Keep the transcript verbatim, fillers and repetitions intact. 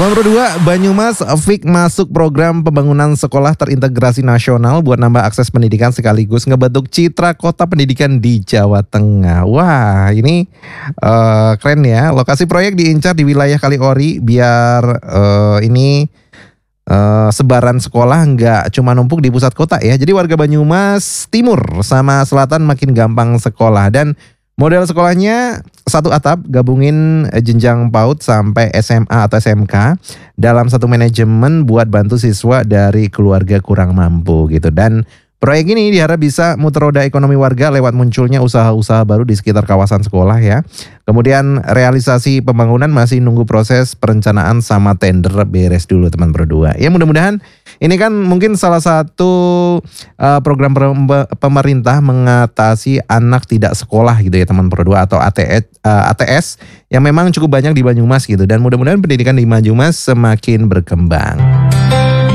Teman Pro dua, Banyumas Fik masuk program pembangunan sekolah terintegrasi nasional buat nambah akses pendidikan sekaligus ngebentuk citra kota pendidikan di Jawa Tengah. Wah, ini uh, keren ya. Lokasi proyek diincar di wilayah Kaliori biar uh, ini uh, sebaran sekolah nggak cuma numpuk di pusat kota ya. Jadi warga Banyumas Timur sama Selatan makin gampang sekolah, dan model sekolahnya satu atap gabungin jenjang PAUD sampai S M A atau S M K dalam satu manajemen buat bantu siswa dari keluarga kurang mampu gitu. Dan proyek ini diharap bisa muter roda ekonomi warga lewat munculnya usaha-usaha baru di sekitar kawasan sekolah ya. Kemudian realisasi pembangunan masih nunggu proses perencanaan sama tender beres dulu teman Pro dua. Ya mudah-mudahan ini kan mungkin salah satu uh, program pemerintah mengatasi anak tidak sekolah gitu ya teman Pro dua, atau A T S, uh, A T S yang memang cukup banyak di Banyumas gitu. Dan mudah-mudahan pendidikan di Banyumas semakin berkembang.